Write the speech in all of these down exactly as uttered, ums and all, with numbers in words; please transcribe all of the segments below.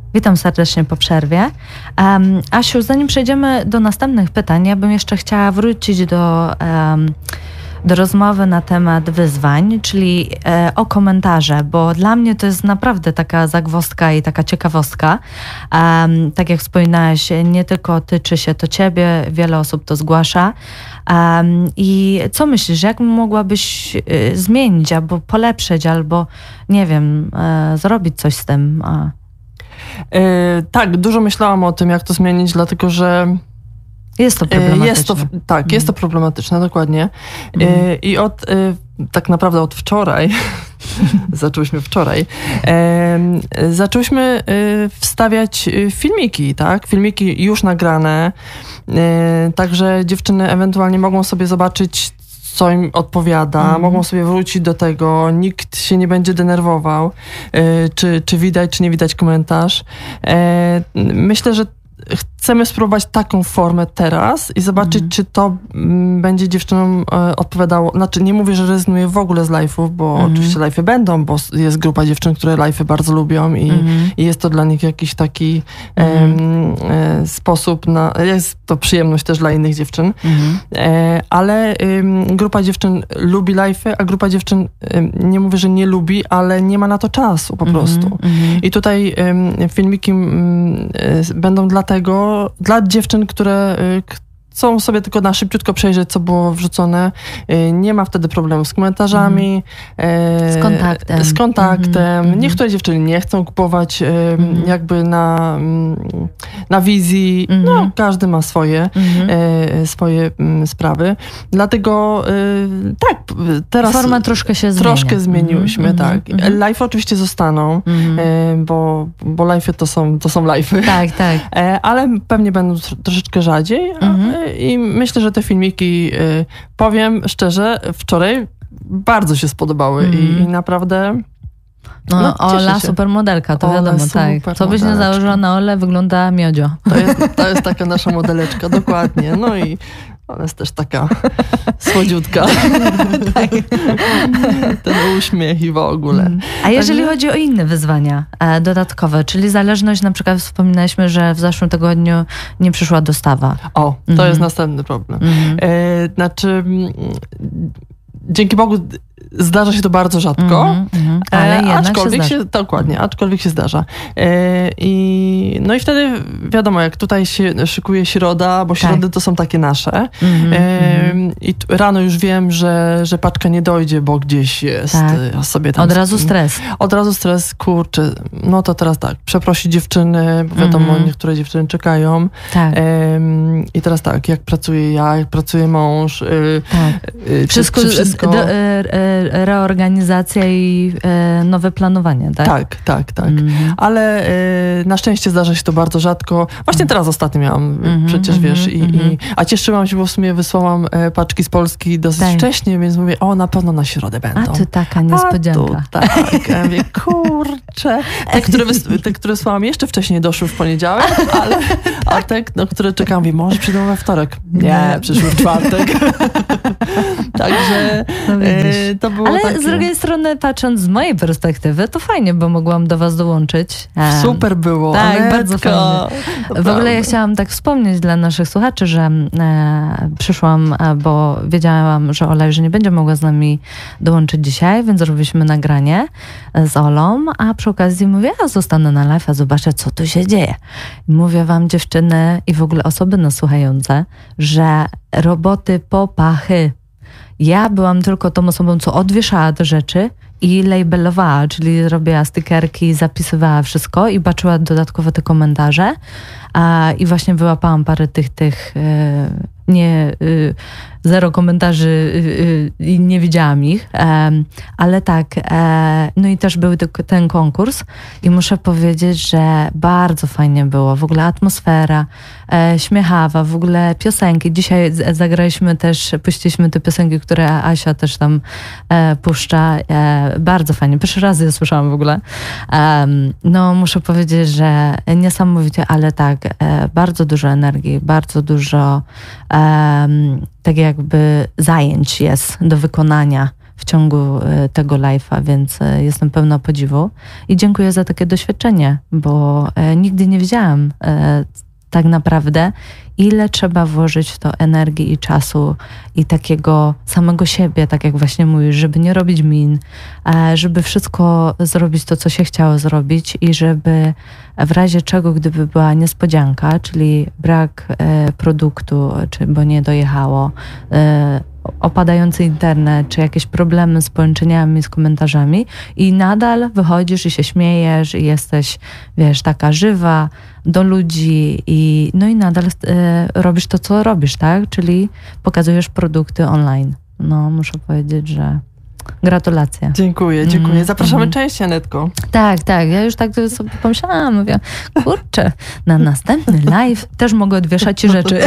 Witam serdecznie po przerwie. Um, Asiu, zanim przejdziemy do następnych pytań, ja bym jeszcze chciała wrócić do, um, do rozmowy na temat wyzwań, czyli e, o komentarze, bo dla mnie to jest naprawdę taka zagwozdka i taka ciekawostka. Um, tak jak wspominałaś, nie tylko tyczy się to ciebie, wiele osób to zgłasza. Um, I co myślisz, jak mogłabyś y, zmienić, albo polepszyć, albo nie wiem, y, zrobić coś z tym? A. Yy, tak, dużo myślałam o tym, jak to zmienić, dlatego że jest to problematyczne. Jest to, tak, mm. jest to problematyczne, dokładnie. Mm. Yy, I od, yy, tak naprawdę od wczoraj, zaczęłyśmy wczoraj, yy, zaczęłyśmy yy, wstawiać filmiki, tak? Filmiki już nagrane, yy, także dziewczyny ewentualnie mogą sobie zobaczyć, co im odpowiada, mm. mogą sobie wrócić do tego, nikt się nie będzie denerwował, yy, czy, czy widać, czy nie widać komentarz. Yy, myślę, że chcemy spróbować taką formę teraz i zobaczyć, mm. czy to m, będzie dziewczynom e, odpowiadało. Znaczy, nie mówię, że rezygnuję w ogóle z live'ów, bo mm. oczywiście live'y będą, bo jest grupa dziewczyn, które live'y bardzo lubią i, mm. i jest to dla nich jakiś taki mm. e, sposób na... Jest to przyjemność też dla innych dziewczyn. Mm. E, ale e, grupa dziewczyn lubi live'y, a grupa dziewczyn, e, nie mówię, że nie lubi, ale nie ma na to czasu po mm. prostu. Mm. I tutaj e, filmiki m, e, będą dlatego dla dziewczyn, które chcą sobie tylko na szybciutko przejrzeć, co było wrzucone. Nie ma wtedy problemu z komentarzami. Mm. Z kontaktem. Z kontaktem. Mm. Niektóre dziewczyny nie chcą kupować mm. jakby na, na wizji. Mm. No, każdy ma swoje, mm. swoje sprawy. Dlatego tak, teraz... Forma troszkę się zmienia. Troszkę zmieniłyśmy, mm. tak. Mm. Live oczywiście zostaną, mm. bo, bo live'y to są, to są live'y. Tak, tak. Ale pewnie będą troszeczkę rzadziej. Mm. I myślę, że te filmiki, y, powiem szczerze, wczoraj bardzo się spodobały mm. i, i naprawdę... No, no Ola, supermodelka, to Ola, wiadomo, tak. Co byś nie założyła na Olę, wygląda miodzio. To jest, to jest taka nasza modeleczka, dokładnie. No i ona jest też taka słodziutka. Tak. Ten uśmiech i w ogóle. Mm. A jeżeli Także... chodzi o inne wyzwania e, dodatkowe, czyli zależność, na przykład wspominaliśmy, że w zeszłym tygodniu nie przyszła dostawa. O, to mm. jest następny problem. Mm. E, znaczy, dzięki Bogu zdarza się to bardzo rzadko, mm, mm, ale e, jednak aczkolwiek się, się dokładnie, aczkolwiek się zdarza. E, i, no i wtedy wiadomo, jak tutaj się szykuje środa, bo środy tak. to są takie nasze. Mm, e, mm. I t- rano już wiem, że, że paczka nie dojdzie, bo gdzieś jest. Tak. Ja sobie tam od razu stres. Od razu stres, kurczę, no to teraz tak, przeprosić dziewczyny, bo wiadomo, mm. niektóre dziewczyny czekają. Tak. E, I teraz tak, jak pracuję ja, jak pracuje mąż. E, tak. e, wszystko, czy, czy wszystko... Do, e, e, reorganizacja i e, nowe planowanie, tak? Tak, tak, tak. Mm-hmm. Ale e, na szczęście zdarza się to bardzo rzadko. Właśnie teraz ostatnio miałam, mm-hmm, przecież mm-hmm, wiesz, i, mm-hmm. i, a cieszyłam się, bo w sumie wysłałam e, paczki z Polski dosyć tak. wcześnie, więc mówię, o, na pewno na środę będą. A tu taka niespodzianka. A tu, tak, ja mówię, kurczę. Te, które, wys- te, które wysłałam jeszcze wcześniej, doszły w poniedziałek, ale a te, no, które czekałam, mówię, może przyjdą we wtorek. Nie, przyszły w czwartek. Także no e, to było Ale takie... z drugiej strony, patrząc z mojej perspektywy, to fajnie, bo mogłam do was dołączyć. Um, Super było. Tak, Anetka, bardzo fajnie. W ogóle prawda. ja chciałam tak wspomnieć dla naszych słuchaczy, że e, przyszłam, e, bo wiedziałam, że Ola już nie będzie mogła z nami dołączyć dzisiaj, więc zrobiliśmy nagranie z Olą, a przy okazji mówię, ja zostanę na live, a zobaczę, co tu się dzieje. I mówię wam, dziewczyny i w ogóle osoby nas słuchające, że roboty po pachy. Ja byłam tylko tą osobą, co odwieszała te rzeczy i labelowała, czyli robiła stykerki, zapisywała wszystko i baczyła dodatkowo te komentarze. A, I właśnie wyłapałam parę tych, tych e, nie, e, zero komentarzy e, i nie widziałam ich, e, ale tak, e, no i też był ten konkurs i muszę powiedzieć, że bardzo fajnie było, w ogóle atmosfera, e, śmiechawa, w ogóle piosenki. Dzisiaj zagraliśmy też, puściliśmy te piosenki, które Asia też tam e, puszcza, e, bardzo fajnie, pierwszy raz je słyszałam w ogóle. E, no muszę powiedzieć, że niesamowicie, ale tak, e, bardzo dużo energii, bardzo dużo e, tak jakby zajęć jest do wykonania w ciągu tego live'a, więc jestem pełna podziwu i dziękuję za takie doświadczenie, bo nigdy nie wiedziałam tak naprawdę, ile trzeba włożyć w to energii i czasu i takiego samego siebie, tak jak właśnie mówisz, żeby nie robić min, żeby wszystko zrobić to, co się chciało zrobić i żeby w razie czego, gdyby była niespodzianka, czyli brak e, produktu, czy bo nie dojechało, e, opadający internet, czy jakieś problemy z połączeniami, z komentarzami i nadal wychodzisz i się śmiejesz i jesteś, wiesz, taka żywa do ludzi i no i nadal e, robisz to, co robisz, tak? Czyli pokazujesz produkty online. No, muszę powiedzieć, że gratulacje. Dziękuję, dziękuję. Mm, Zapraszamy mm. częściej, Anetko. Tak, tak. Ja już tak sobie pomyślałam, mówię, kurczę, na następny live też mogę odwieszać ci rzeczy.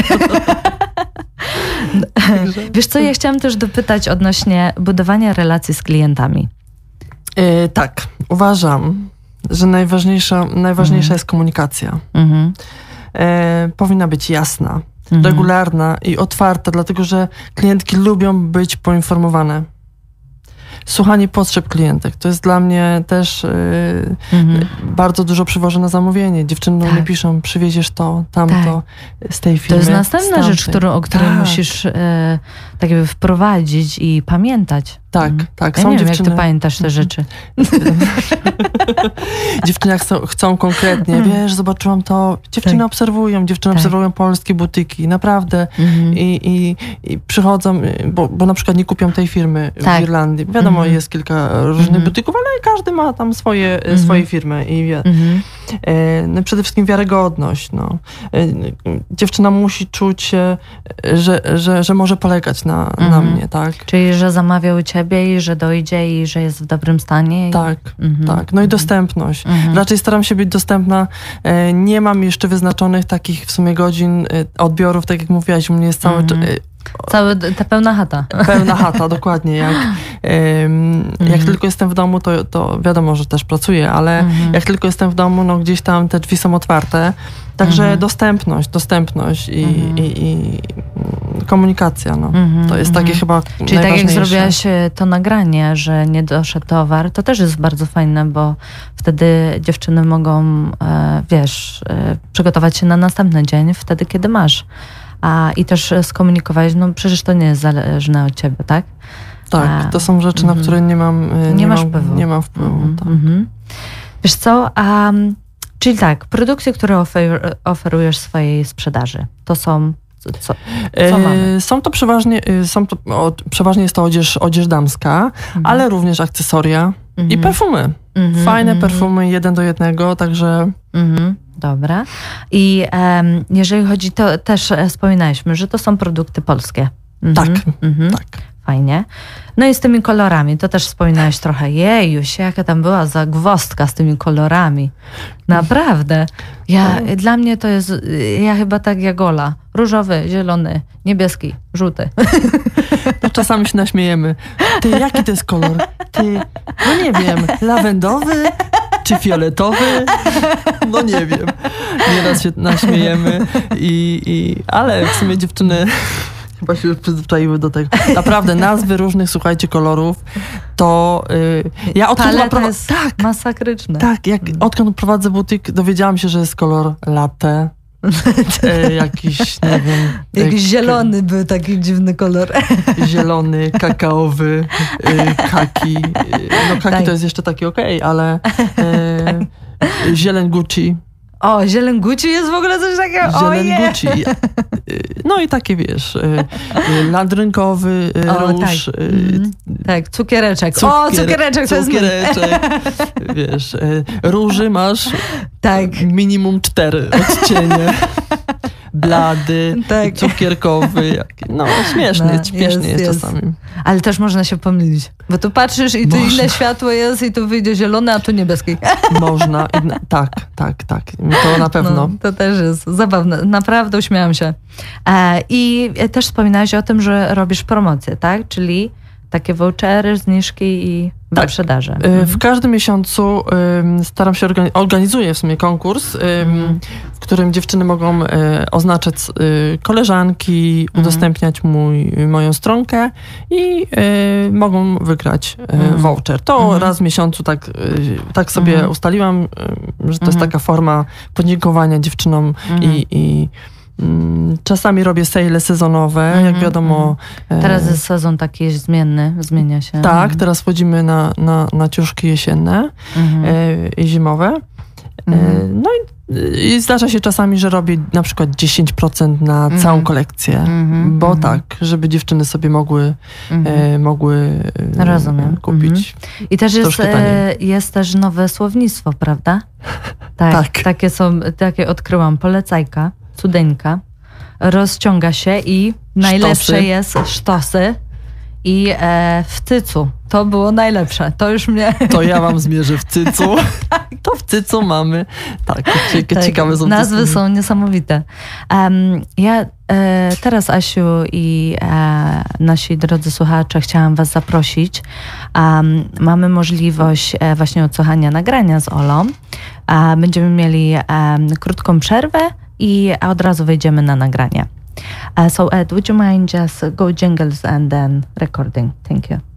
Wiesz co, ja chciałam też dopytać odnośnie budowania relacji z klientami. Yy, tak, uważam, że najważniejsza, najważniejsza mhm. jest komunikacja. Mhm. Yy, powinna być jasna, mhm. regularna i otwarta, dlatego że klientki lubią być poinformowane. Słuchanie potrzeb klientek. To jest dla mnie też yy, mhm. bardzo dużo przywożę na zamówienie. Dziewczyny tak. mi piszą, przywieziesz to, tamto tak. z tej firmy. To jest następna rzecz, którą, o której tak. musisz yy, tak jakby wprowadzić i pamiętać. Tak, mhm. tak. Ja Są nie dziewczyny... wiem, jak ty pamiętasz te rzeczy. Dziewczyny chcą, chcą konkretnie, wiesz, zobaczyłam to. Dziewczyny tak. obserwują, dziewczyny tak. obserwują polskie butyki, naprawdę. Mhm. I, i, I przychodzą, bo, bo na przykład nie kupią tej firmy tak. w Irlandii. Wiadomo, mhm. jest kilka różnych mhm. butyków, ale każdy ma tam swoje, mhm. swoje firmy. I wie, mhm. e, no przede wszystkim wiarygodność. No. E, dziewczyna musi czuć się, że, że, że może polegać na, mhm. na mnie, tak? Czyli, że zamawia u ciebie i że dojdzie i że jest w dobrym stanie. Tak, mhm. tak. No i dostępność. Mhm. Raczej staram się być dostępna. Nie mam jeszcze wyznaczonych takich w sumie godzin odbiorów, tak jak mówiłaś, u mnie jest cały mhm. Cały, ta pełna chata. Pełna chata, dokładnie. Jak, um, jak mm. tylko jestem w domu, to, to wiadomo, że też pracuję, ale mm. jak tylko jestem w domu, no gdzieś tam te drzwi są otwarte. Także mm. dostępność, dostępność i, mm. i, i komunikacja, no. Mm. To jest takie mm. chyba Czyli tak jak zrobiłaś to nagranie, że nie doszedł towar, to też jest bardzo fajne, bo wtedy dziewczyny mogą, e, wiesz, e, przygotować się na następny dzień, wtedy, kiedy masz. A, I też skomunikować, no przecież to nie jest zależne od ciebie, tak? Tak, A, to są rzeczy, mm, na które nie mam, nie nie mam, masz wpływu. Nie mam wpływu mm, tak. mm. Wiesz co, um, czyli tak, produkty, które ofer, oferujesz swojej sprzedaży, to są, co, co e, mamy? Są to przeważnie, są to, o, przeważnie jest to odzież, odzież damska, mm. ale również akcesoria mm. i perfumy. Mm-hmm, Fajne mm-hmm. perfumy, jeden do jednego, także... Mm-hmm. Dobra. I um, jeżeli chodzi, to też wspominaliśmy, że to są produkty polskie. Mhm. Tak, mhm. tak. Fajnie. No i z tymi kolorami, to też wspominałeś trochę. Jejuś, jaka tam była zagwozdka z tymi kolorami. Naprawdę. Ja, no. Dla mnie to jest, ja chyba tak jak Ola. Różowy, zielony, niebieski, żółty. To czasami się naśmiejemy. Ty, jaki to jest kolor? Ty, no nie wiem, lawendowy? Czy fioletowy? No nie wiem. Nieraz się naśmiejemy, i, i, ale w sumie dziewczyny chyba się już przyzwyczaiły do tego. Naprawdę, nazwy różnych, słuchajcie, kolorów, to yy, ja odkąd Paleta pro... jest tak, masakryczne. Tak, jak odkąd prowadzę butik, dowiedziałam się, że jest kolor latte. E, jakiś, nie wiem... Jakiś zielony był taki dziwny kolor. Zielony, kakaowy, y, kaki. No kaki tak. to jest jeszcze taki okej, okay, ale y, zieleń Gucci. O, zieleń Gucci jest w ogóle coś takiego? Zieleń Gucci. No i takie, wiesz, landrynkowy róż. Tak. Mm. tak, cukiereczek. Cukier, o, cukiereczek, to cukiereczek. jest wiesz, róży masz tak. minimum cztery odcienie. Blady, tak. cukierkowy. No, śmiesznie, no, śmiesznie jest, jest, jest czasami. Ale też można się pomylić. Bo tu patrzysz i tu można. Inne światło jest i tu wyjdzie zielone, a tu niebieskie. Można. Na, tak, tak, tak. To na pewno. No, to też jest zabawne. Naprawdę uśmiałam się. E, I też wspominałeś o tym, że robisz promocję, tak? Czyli takie vouchery, zniżki i Tak. wyprzedaże. Y, W każdym miesiącu y, staram się, organi- organizuję w sumie konkurs, y, Mhm. w którym dziewczyny mogą y, oznaczać y, koleżanki, Mhm. udostępniać mój, moją stronkę i y, mogą wygrać y, Mhm. voucher. To Mhm. raz w miesiącu tak, y, tak sobie Mhm. ustaliłam, y, że to jest Mhm. taka forma podziękowania dziewczynom Mhm. i, i mm, czasami robię sale sezonowe, Mhm. jak wiadomo. y, Teraz jest sezon taki zmienny, zmienia się. tak, teraz wchodzimy na, na, na ciuszki jesienne Mhm. e, i zimowe. E, Mhm. No i, i zdarza się czasami, że robię na przykład dziesięć procent na Mhm. całą kolekcję, Mhm. bo Mhm. tak, żeby dziewczyny sobie mogły, Mhm. e, mogły e, Rozumiem. kupić. I też jest, troszkę e, taniej. jest też nowe słownictwo, prawda? Tak, Tak. Takie są, takie odkryłam. Polecajka, cudeńka, rozciąga się i najlepsze Sztosy. jest sztosy i e, w cycu. To było najlepsze. To już mnie... To ja wam zmierzę w cycu. To w cycu mamy. Tak, cie- Tak, ciekawe są nazwy te- są niesamowite. Um, ja e, teraz, Asiu i e, nasi drodzy słuchacze, chciałam was zaprosić. Um, mamy możliwość e, właśnie odsłuchania nagrania z Olą. E, będziemy mieli e, krótką przerwę i od razu wejdziemy na nagranie. Uh, so Ed, would you mind just go jingles and then recording? Thank you.